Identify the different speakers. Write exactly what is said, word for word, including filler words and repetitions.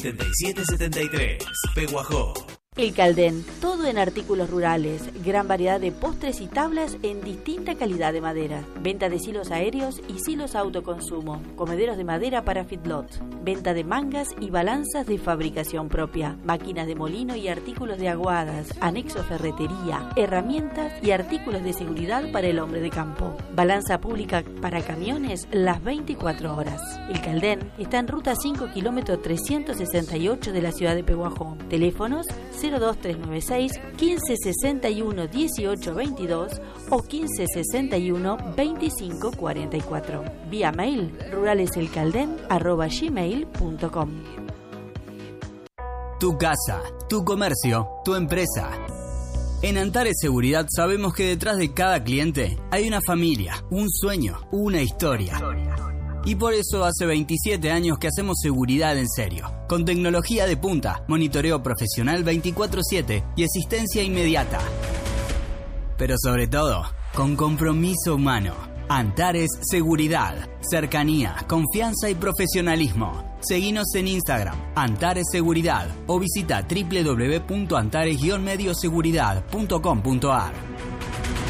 Speaker 1: setenta y siete setenta y tres, Pehuajó.
Speaker 2: El Caldén, todo en artículos rurales, gran variedad de postres y tablas en distinta calidad de madera, venta de silos aéreos y silos autoconsumo, comederos de madera para feedlot, venta de mangas y balanzas de fabricación propia, máquinas de molino y artículos de aguadas, anexo ferretería, herramientas y artículos de seguridad para el hombre de campo, balanza pública para camiones las veinticuatro horas. El Caldén está en ruta cinco kilómetro trescientos sesenta y ocho de la ciudad de Pehuajó. Teléfonos cero dos tres nueve seis, quince sesenta y uno, dieciocho veintidós o quince sesenta y uno, veinticinco cuarenta y cuatro. Vía mail ruraleselcalden arroba gmail punto com.
Speaker 3: Tu casa, tu comercio, tu empresa. En Antares Seguridad sabemos que detrás de cada cliente hay una familia, un sueño, una historia. Y por eso hace veintisiete años que hacemos seguridad en serio, con tecnología de punta, monitoreo profesional veinticuatro siete y asistencia inmediata. Pero sobre todo, con compromiso humano. Antares Seguridad, cercanía, confianza y profesionalismo. Seguinos en Instagram, Antares Seguridad, o visita doble u doble u doble u punto antares guion medioseguridad punto com punto a r.